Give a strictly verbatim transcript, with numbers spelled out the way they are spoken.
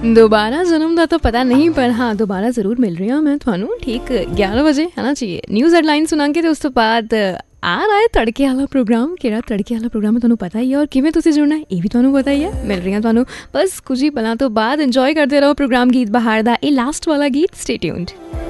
दोबारा जन्म का तो पता नहीं, पर हाँ दोबारा जरूर मिल रही हूँ मैं थानू ठीक ग्यारह बजे है ना चाहिए न्यूज़ हेडलाइन सुना के। उस तो बाद आ रहा है तड़के वाला प्रोग्राम। कि तड़के वाला प्रोग्राम ਤੁਹਾਨੂੰ ਪਤਾ ਹੀ ਹੈ और किवें ਤੁਸੀਂ जुड़ना है ये भी ਤੁਹਾਨੂੰ पता ही है। मिल रही हैं ਤੁਹਾਨੂੰ बस कुछ ही पलों तो बाद। इंजॉय करते रहो प्रोग्राम गीत बहार दा। ये लास्ट वाला गीत, स्टे ट्यून्ड।